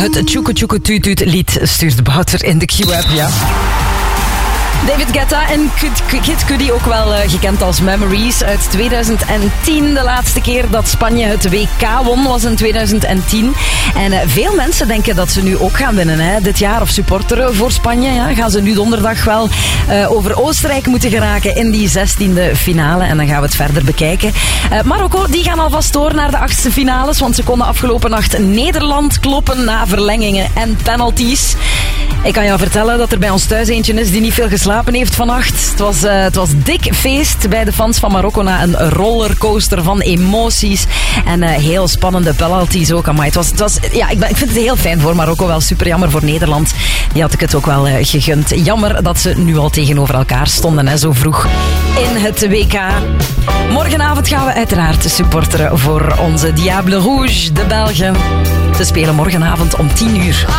Het Tjoeke Tjoeke Tuut Tuut lied stuurt Bouter in de Q-app, ja. David Guetta en Kid Cudi, ook wel gekend als Memories, uit 2010. De laatste keer dat Spanje het WK won was in 2010. En veel mensen denken dat ze nu ook gaan winnen, hè, dit jaar, of supporteren voor Spanje. Ja. Gaan ze nu donderdag wel over Oostenrijk moeten geraken in die 16e finale. En dan gaan we het verder bekijken. Marokko, die gaan alvast door naar de 8e finales, want ze konden afgelopen nacht Nederland kloppen na verlengingen en penalties. Ik kan jou vertellen dat er bij ons thuis eentje is die niet veel geslapen heeft vannacht. Het was dik feest bij de fans van Marokko na een rollercoaster van emoties. En heel spannende penalties ook. Amai, ik vind het heel fijn voor Marokko. Wel super jammer voor Nederland. Die had ik het ook wel gegund. Jammer dat ze nu al tegenover elkaar stonden, hè, zo vroeg in het WK. Morgenavond gaan we uiteraard supporteren voor onze Diable Rouge, de Belgen. Ze spelen morgenavond om 10 uur.